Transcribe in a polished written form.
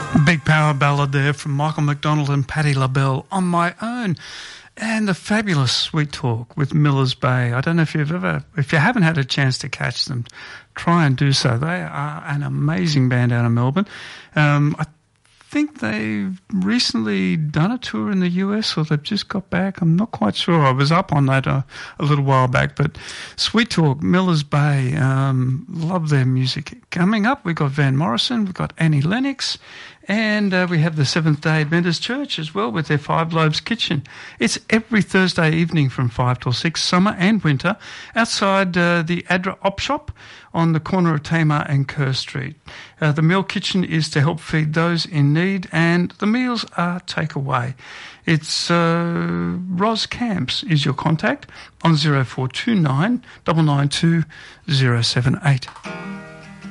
Big power ballad there from Michael McDonald and Patti LaBelle, On My Own. And the fabulous Sweet Talk with Millers Bay. I don't know if you haven't had a chance to catch them, try and do so. They are an amazing band out of Melbourne. I think they've recently done a tour in the US, or they've just got back. I'm not quite sure. I was up on that a little while back. But Sweet Talk, Millers Bay, love their music. Coming up, we've got Van Morrison, we've got Annie Lennox, and we have the Seventh-day Adventist Church as well with their Five Lobes Kitchen. It's every Thursday evening from 5 till 6, summer and winter, outside the Adra Op Shop on the corner of Tamar and Kerr Street. The meal kitchen is to help feed those in need, and the meals are takeaway. It's Ros Camps is your contact on 0429 992 078.